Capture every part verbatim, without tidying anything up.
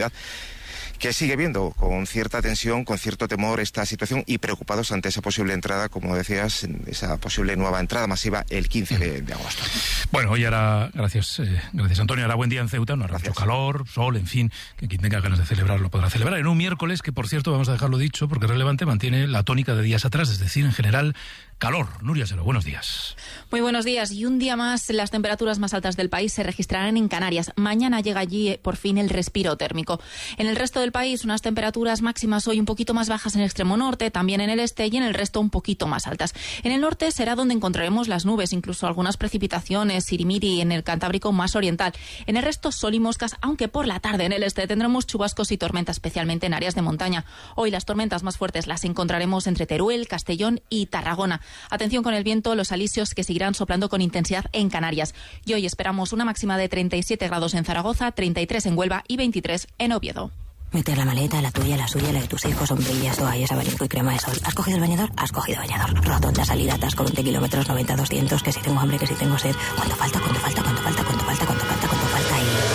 que sigue viendo con cierta tensión, con cierto temor esta situación y preocupados ante esa posible entrada, como decías, esa posible nueva entrada masiva el quince de, de agosto. Bueno, hoy hará, gracias, eh, gracias Antonio, hará buen día en Ceuta, no hará mucho calor, sol, en fin, que quien tenga ganas de celebrar lo podrá celebrar. En un miércoles que, por cierto, vamos a dejarlo dicho porque es relevante, mantiene la tónica de días atrás, es decir, en general, calor. Nuria Sero, buenos días. Muy buenos días. Y un día más, las temperaturas más altas del país se registrarán en Canarias. Mañana llega allí, por fin, el respiro térmico. En el resto del país, unas temperaturas máximas hoy un poquito más bajas en el extremo norte, también en el este y en el resto un poquito más altas. En el norte será donde encontraremos las nubes, incluso algunas precipitaciones, sirimiri en el Cantábrico más oriental. En el resto, sol y moscas, aunque por la tarde en el este tendremos chubascos y tormentas, especialmente en áreas de montaña. Hoy las tormentas más fuertes las encontraremos entre Teruel, Castellón y Tarragona. Atención con el viento, los alisios que seguirán soplando con intensidad en Canarias. Y hoy esperamos una máxima de treinta y siete grados en Zaragoza, treinta y tres en Huelva y veintitrés en Oviedo. Meter la maleta, la tuya, la suya, la de tus hijos, sombrillas, toallas, abanico y crema de sol. ¿Has cogido el bañador? Has cogido bañador. Rotonda, salida, atasco, veinte kilómetros, noventa, doscientos, que si tengo hambre, que si tengo sed. ¿Cuánto falta? ¿Cuánto falta? ¿Cuánto falta? ¿Cuánto falta? ¿Cuánto falta? ¿Cuánto falta?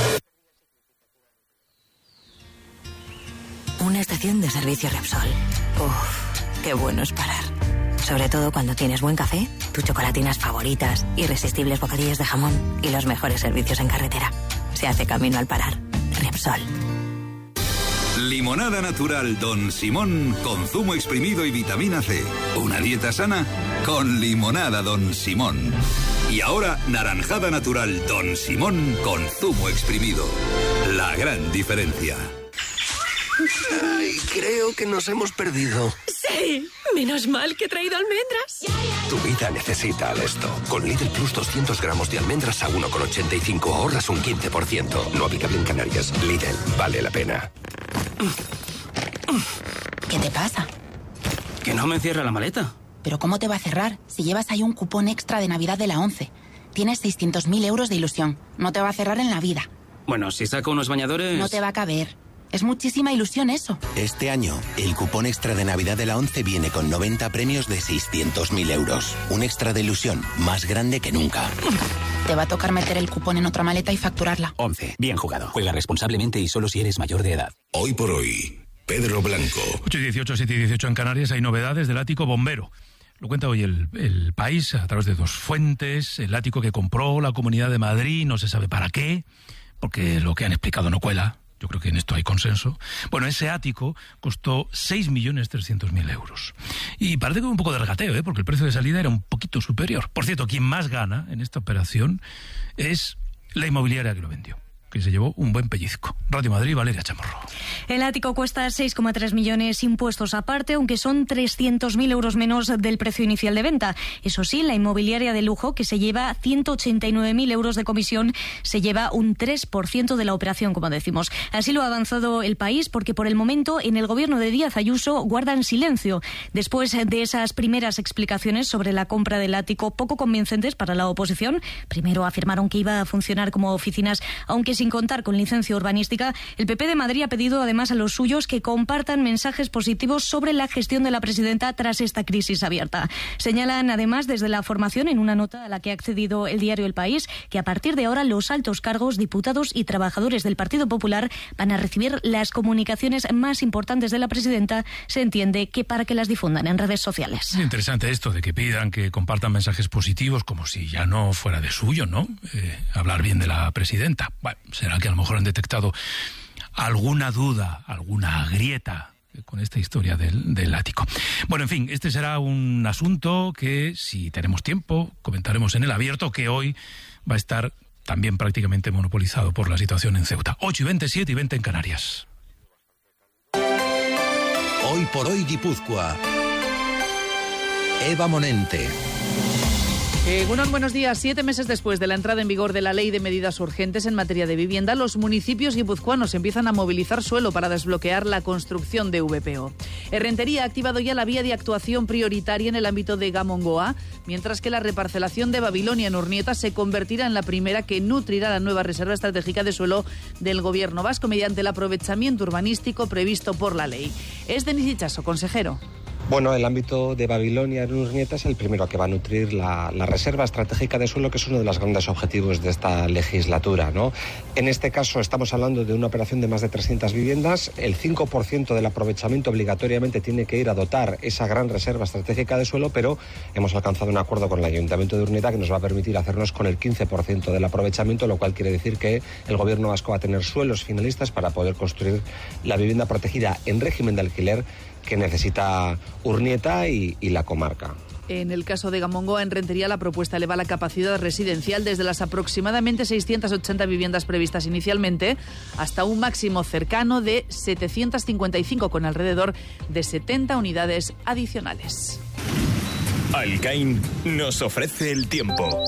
Y... una estación de servicio Repsol. Uf, qué bueno es parar. Sobre todo cuando tienes buen café, tus chocolatinas favoritas, irresistibles bocadillos de jamón y los mejores servicios en carretera. Se hace camino al parar. Repsol. Limonada natural Don Simón con zumo exprimido y vitamina C. Una dieta sana con limonada Don Simón. Y ahora naranjada natural Don Simón con zumo exprimido. La gran diferencia. Ay, creo que nos hemos perdido. Sí, menos mal que he traído almendras. Tu vida necesita Alesto. Con Lidl Plus doscientos gramos de almendras a uno con ochenta y cinco ahorras un quince por ciento. No aplicable en Canarias. Lidl, vale la pena. ¿Qué te pasa? Que no me cierra la maleta. ¿Pero cómo te va a cerrar si llevas ahí un cupón extra de Navidad de la ONCE? Tienes seiscientos mil euros de ilusión. No te va a cerrar en la vida. Bueno, si saco unos bañadores... No te va a caber. Es muchísima ilusión eso. Este año, el cupón extra de Navidad de la ONCE viene con noventa premios de seiscientos mil euros. Un extra de ilusión más grande que nunca. Te va a tocar meter el cupón en otra maleta y facturarla. ONCE. Bien jugado. Juega responsablemente y solo si eres mayor de edad. Hoy por hoy, Pedro Blanco. ocho y dieciocho, siete y dieciocho en Canarias, hay novedades del ático bombero. Lo cuenta hoy el, el País a través de dos fuentes. El ático que compró la Comunidad de Madrid, no se sabe para qué, porque lo que han explicado no cuela. Yo creo que en esto hay consenso. Bueno, ese ático costó seis millones trescientos mil euros. Y parece que un poco de regateo, ¿eh? Porque el precio de salida era un poquito superior. Por cierto, quien más gana en esta operación es la inmobiliaria que lo vendió, que se llevó un buen pellizco. Radio Madrid, Valeria Chamorro. El ático cuesta seis coma tres millones impuestos aparte, aunque son trescientos mil euros menos del precio inicial de venta. Eso sí, la inmobiliaria de lujo, que se lleva ciento ochenta y nueve mil euros de comisión, se lleva un tres por ciento de la operación, como decimos. Así lo ha avanzado el País, porque por el momento en el gobierno de Díaz Ayuso guardan silencio. Después de esas primeras explicaciones sobre la compra del ático poco convincentes para la oposición, primero afirmaron que iba a funcionar como oficinas, aunque sin contar con licencia urbanística, el P P de Madrid ha pedido además a los suyos que compartan mensajes positivos sobre la gestión de la presidenta tras esta crisis abierta. Señalan además desde la formación, en una nota a la que ha accedido el diario El País, que a partir de ahora los altos cargos, diputados y trabajadores del Partido Popular van a recibir las comunicaciones más importantes de la presidenta, se entiende que para que las difundan en redes sociales. Es interesante esto de que pidan que compartan mensajes positivos, como si ya no fuera de suyo, ¿no? Eh, hablar bien de la presidenta. Bueno, será que a lo mejor han detectado alguna duda, alguna grieta con esta historia del, del ático. Bueno, en fin, este será un asunto que, si tenemos tiempo, comentaremos en el abierto, que hoy va a estar también prácticamente monopolizado por la situación en Ceuta. ocho y veinte, siete y veinte en Canarias. Hoy por hoy Guipúzcoa. Eva Monente. Eh, unos buenos días. Siete meses después de la entrada en vigor de la Ley de Medidas Urgentes en materia de vivienda, los municipios guipuzcoanos empiezan a movilizar suelo para desbloquear la construcción de V P O. Errentería ha activado ya la vía de actuación prioritaria en el ámbito de Gamongoa, mientras que la reparcelación de Babilonia en Urnieta se convertirá en la primera que nutrirá la nueva reserva estratégica de suelo del Gobierno vasco mediante el aprovechamiento urbanístico previsto por la ley. Es Denis Ichaso, consejero. Bueno, el ámbito de Babilonia en Urnieta es el primero que va a nutrir la, la reserva estratégica de suelo, que es uno de los grandes objetivos de esta legislatura, ¿no? En este caso estamos hablando de una operación de más de trescientas viviendas. El cinco por ciento del aprovechamiento obligatoriamente tiene que ir a dotar esa gran reserva estratégica de suelo, pero hemos alcanzado un acuerdo con el Ayuntamiento de Urnieta que nos va a permitir hacernos con el quince por ciento del aprovechamiento, lo cual quiere decir que el Gobierno vasco va a tener suelos finalistas para poder construir la vivienda protegida en régimen de alquiler que necesita Urnieta y, y la comarca. En el caso de Gamongoa, en Rentería, la propuesta eleva la capacidad residencial desde las aproximadamente seiscientas ochenta viviendas previstas inicialmente hasta un máximo cercano de setecientas cincuenta y cinco, con alrededor de setenta unidades adicionales. Alcain nos ofrece el tiempo.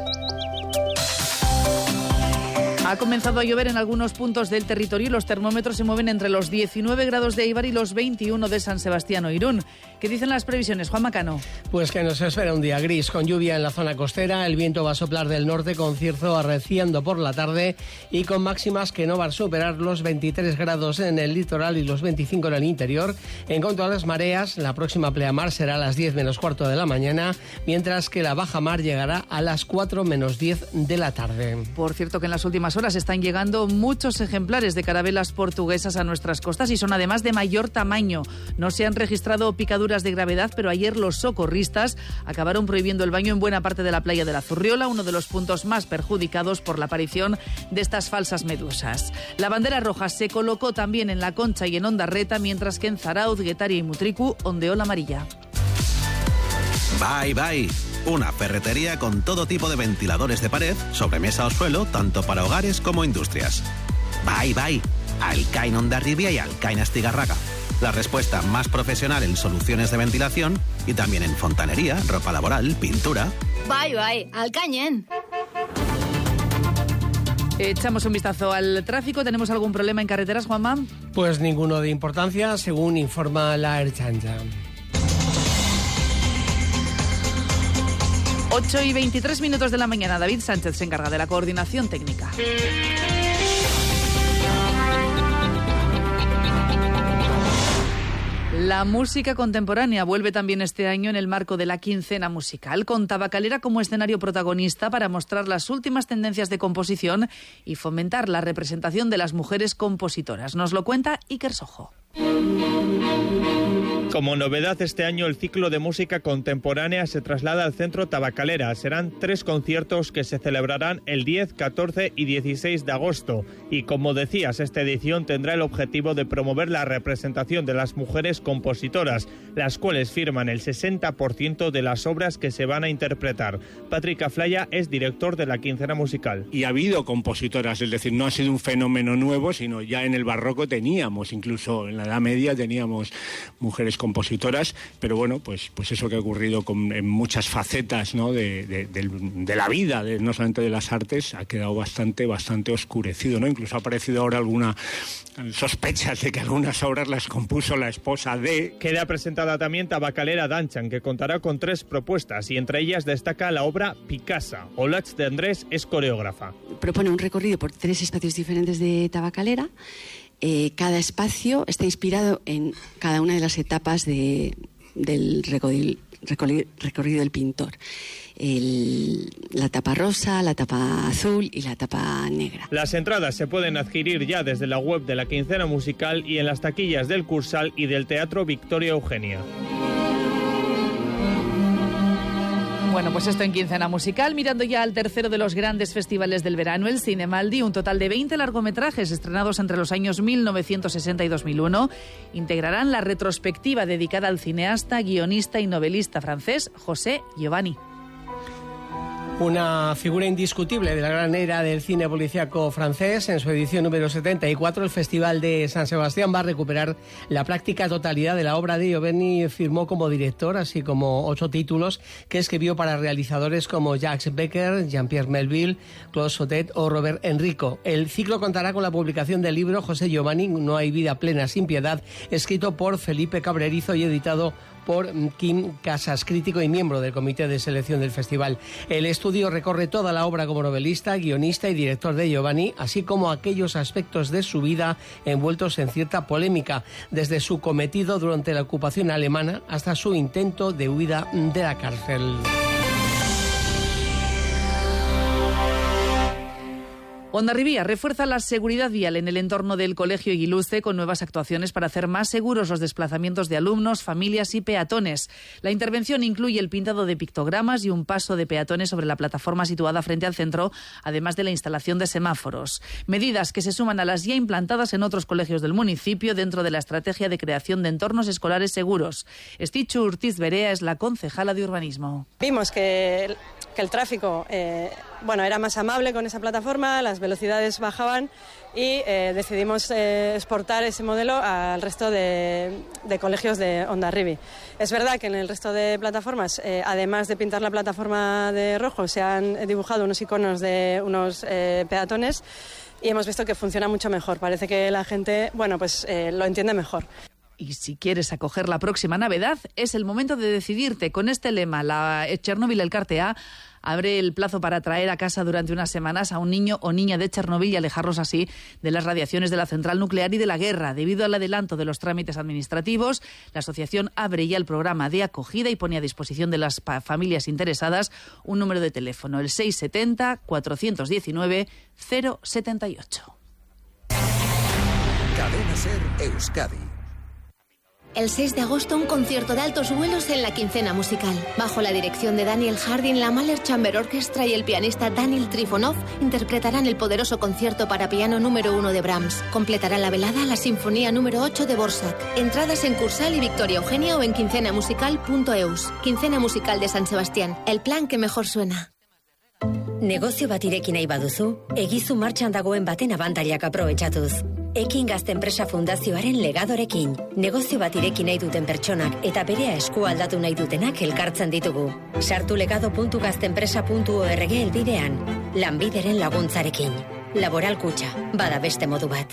Ha comenzado a llover en algunos puntos del territorio y los termómetros se mueven entre los diecinueve grados de Eibar y los veintiuno de San Sebastián o Irún. ¿Qué dicen las previsiones, Juan Macano? Pues que nos espera un día gris, con lluvia en la zona costera, el viento va a soplar del norte con cierzo arreciando por la tarde y con máximas que no van a superar los veintitrés grados en el litoral y los veinticinco en el interior. En cuanto a las mareas, la próxima pleamar será a las diez menos cuarto de la mañana, mientras que la baja mar llegará a las cuatro menos diez de la tarde. Por cierto que en las últimas horas están llegando muchos ejemplares de carabelas portuguesas a nuestras costas y son además de mayor tamaño. No se han registrado picaduras de gravedad, pero ayer los socorristas acabaron prohibiendo el baño en buena parte de la playa de la Zurriola, uno de los puntos más perjudicados por la aparición de estas falsas medusas. La bandera roja se colocó también en La Concha y en Ondarreta, mientras que en Zarauz, Guetaria y Mutriku ondeó la amarilla. Bye Bye, una ferretería con todo tipo de ventiladores de pared, sobremesa o suelo, tanto para hogares como industrias. Bye Bye, Alcain Hondarribia y Alcain Astigarraga. La respuesta más profesional en soluciones de ventilación y también en fontanería, ropa laboral, pintura. Bye Bye, Alcañen. Echamos un vistazo al tráfico. ¿Tenemos algún problema en carreteras, Juanma? Pues ninguno de importancia, según informa la Ertzaintza. ocho y veintitrés minutos de la mañana. David Sánchez se encarga de la coordinación técnica. La música contemporánea vuelve también este año en el marco de la quincena musical, con Tabacalera como escenario protagonista para mostrar las últimas tendencias de composición y fomentar la representación de las mujeres compositoras. Nos lo cuenta Iker Sojo. Como novedad este año, el ciclo de música contemporánea se traslada al Centro Tabacalera. Serán tres conciertos que se celebrarán el diez, catorce y dieciséis de agosto. Y como decías, esta edición tendrá el objetivo de promover la representación de las mujeres compositoras, las cuales firman el sesenta por ciento de las obras que se van a interpretar. Patrick Aflaya es director de la quincena musical. Y ha habido compositoras, es decir, no ha sido un fenómeno nuevo, sino ya en el barroco teníamos, incluso en la Edad Media teníamos mujeres compositoras, pero bueno, pues, pues eso que ha ocurrido con, en muchas facetas, ¿no?, de, de, de, de la vida, de, no solamente de las artes, ha quedado bastante, bastante oscurecido, ¿no? Incluso ha aparecido ahora alguna sospechas de que algunas obras las compuso la esposa de... Queda presentada también Tabacalera Danchan, que contará con tres propuestas y entre ellas destaca la obra Picasa. Olach de Andrés es coreógrafa. Propone un recorrido por tres espacios diferentes de Tabacalera. Eh, cada espacio está inspirado en cada una de las etapas de, del recorrido, recorrido del pintor. El, la tapa rosa, la tapa azul y la tapa negra. Las entradas se pueden adquirir ya desde la web de la quincena musical y en las taquillas del Cursal y del Teatro Victoria Eugenia. Bueno, pues esto en quincena musical, mirando ya al tercero de los grandes festivales del verano, el Cinemaldi, un total de veinte largometrajes estrenados entre los años mil novecientos sesenta y dos mil uno, integrarán la retrospectiva dedicada al cineasta, guionista y novelista francés José Giovanni. Una figura indiscutible de la gran era del cine policíaco francés. En su edición número setenta y cuatro, el Festival de San Sebastián va a recuperar la práctica totalidad de la obra de Giovanni. Firmó como director, así como ocho títulos que escribió para realizadores como Jacques Becker, Jean-Pierre Melville, Claude Sautet o Robert Enrico. El ciclo contará con la publicación del libro José Giovanni, No hay vida plena sin piedad, escrito por Felipe Cabrerizo y editado por Kim Casas, crítico y miembro del comité de selección del festival. El estudio recorre toda la obra como novelista, guionista y director de Giovanni, así como aquellos aspectos de su vida envueltos en cierta polémica, desde su cometido durante la ocupación alemana hasta su intento de huida de la cárcel. Hondarribia refuerza la seguridad vial en el entorno del Colegio Eguiluce con nuevas actuaciones para hacer más seguros los desplazamientos de alumnos, familias y peatones. La intervención incluye el pintado de pictogramas y un paso de peatones sobre la plataforma situada frente al centro, además de la instalación de semáforos. Medidas que se suman a las ya implantadas en otros colegios del municipio dentro de la estrategia de creación de entornos escolares seguros. Estitxu Urtiz Berea es la concejala de urbanismo. Vimos que el, que el tráfico eh, bueno, era más amable con esa plataforma, las velocidades bajaban y eh, decidimos eh, exportar ese modelo al resto de, de colegios de Hondarribia. Es verdad que en el resto de plataformas, eh, además de pintar la plataforma de rojo, se han dibujado unos iconos de unos eh, peatones y hemos visto que funciona mucho mejor. Parece que la gente, bueno, pues eh, lo entiende mejor. Y si quieres acoger la próxima Navidad, es el momento de decidirte. Con este lema, la Chernobyl Elkartea abre el plazo para traer a casa durante unas semanas a un niño o niña de Chernobyl y alejarlos así de las radiaciones de la central nuclear y de la guerra. Debido al adelanto de los trámites administrativos, la asociación abre ya el programa de acogida y pone a disposición de las familias interesadas un número de teléfono, el seiscientos setenta, cuatrocientos diecinueve, cero setenta y ocho. Cadena Ser Euskadi. El seis de agosto, un concierto de altos vuelos en la Quincena Musical. Bajo la dirección de Daniel Harding, la Mahler Chamber Orchestra y el pianista Daniel Trifonov interpretarán el poderoso concierto para piano número uno de Brahms. Completará la velada la Sinfonía número ocho de Borsak. Entradas en Cursal y Victoria Eugenia o en quincenamusical punto eus. Quincena Musical de San Sebastián. El plan que mejor suena. Negozio bat irekin nahi baduzu, egizu martxan dagoen baten abantailak aprobetxatuz. Ekin Gazte Enpresa Fundazioaren legadorekin. Negozio bat ireki nahi duten pertsonak eta berea esku aldatu nahi dutenak elkartzen ditugu. Sartu legado puntu gaztenpresa puntu org elbidean. Lanbideren laguntzarekin. Laboral Kutxa, bada beste modu bat.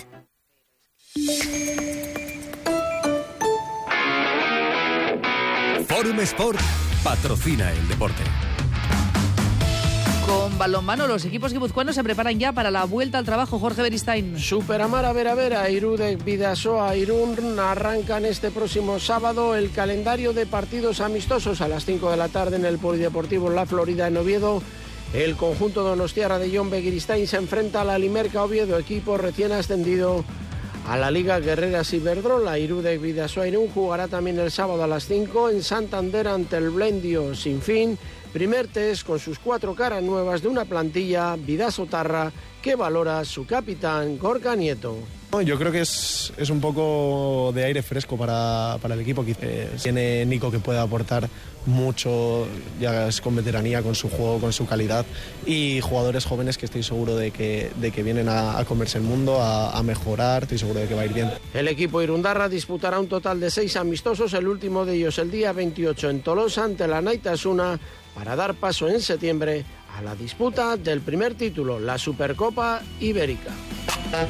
Forum Sport patrocina el deporte. Con balonmano, los equipos guipuzcoanos se preparan ya para la vuelta al trabajo. Jorge Beristain. Superamara Vera Vera, Irudek Bidasoa, Irún arrancan este próximo sábado el calendario de partidos amistosos a las cinco de la tarde en el Polideportivo La Florida en Oviedo. El conjunto donostiarra de Jon Begiristain se enfrenta a la Limerca Oviedo, equipo recién ascendido a la Liga Guerreras Iberdrola. Irudek Bidasoa Irún jugará también el sábado a las cinco en Santander ante el Blendio Sinfín. Primer test con sus cuatro caras nuevas de una plantilla vidasotarra que valora su capitán Gorka Nieto. Yo creo que es, es un poco de aire fresco para, para el equipo. Eh, tiene Nico que puede aportar mucho, ya es con veteranía, con su juego, con su calidad, y jugadores jóvenes que estoy seguro de que, de que vienen a, a comerse el mundo, a, a mejorar, estoy seguro de que va a ir bien. El equipo irundarra disputará un total de seis amistosos, el último de ellos el día veintiocho en Tolosa ante la Naitasuna, para dar paso en septiembre a la disputa del primer título, la Supercopa Ibérica.